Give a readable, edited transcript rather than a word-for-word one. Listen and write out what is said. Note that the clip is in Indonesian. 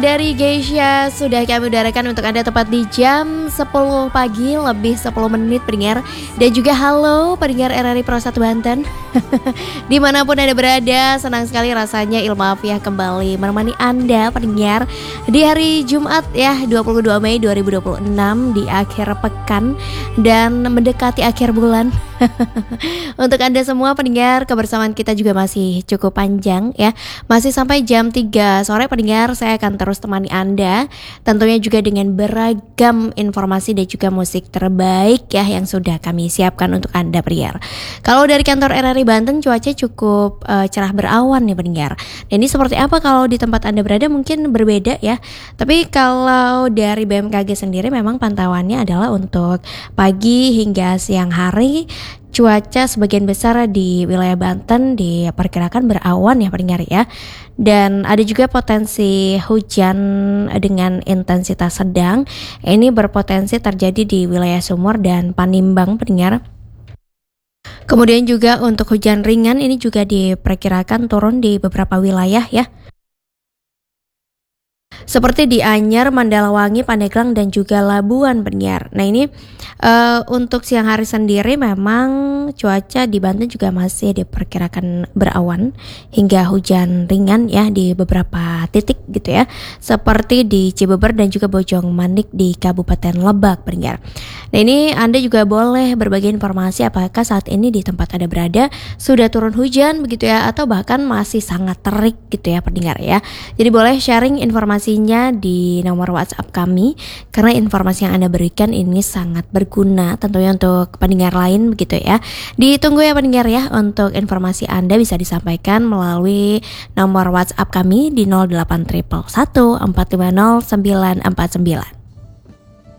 Dari Geisha sudah kami udarakan untuk Anda tepat di jam 10 pagi lebih 10 menit pendengar. Dan juga halo pendengar RRI Pro 1 Banten. Dimanapun Anda berada, senang sekali rasanya Ilma Afiah kembali menemani Anda pendengar di hari Jumat ya 22 Mei 2026 di akhir pekan dan mendekati akhir bulan. Untuk Anda semua pendengar, kebersamaan kita juga masih cukup panjang ya. Masih sampai jam 3 sore pendengar, saya akan terus temani Anda. Tentunya juga dengan beragam informasi dan juga musik terbaik ya yang sudah kami siapkan untuk Anda pendengar. Kalau dari kantor RRI Banten cuaca cukup cerah berawan nih pendengar. Dan ini seperti apa kalau di tempat Anda berada mungkin berbeda ya. Tapi kalau dari BMKG sendiri memang pantauannya adalah untuk pagi hingga siang hari cuaca sebagian besar di wilayah Banten diperkirakan berawan ya pendengar ya. Dan ada juga potensi hujan dengan intensitas sedang. Ini berpotensi terjadi di wilayah Sumur dan Panimbang pendengar. Kemudian juga untuk hujan ringan ini juga diperkirakan turun di beberapa wilayah ya. Seperti di Anyer, Mandalawangi, Pandeglang dan juga Labuan pendengar. Nah ini untuk siang hari sendiri memang cuaca di Banten juga masih diperkirakan berawan hingga hujan ringan ya di beberapa titik gitu ya. Seperti di Cibeber dan juga Bojongmanik di Kabupaten Lebak pendengar. Nah ini Anda juga boleh berbagi informasi apakah saat ini di tempat Anda berada sudah turun hujan begitu ya atau bahkan masih sangat terik gitu ya pendengar ya. Jadi boleh sharing informasinya di nomor WhatsApp kami karena informasi yang Anda berikan ini sangat berguna tentunya untuk pendengar lain begitu ya. Ditunggu ya pendengar ya untuk informasi Anda bisa disampaikan melalui nomor WhatsApp kami di 08111 450 949.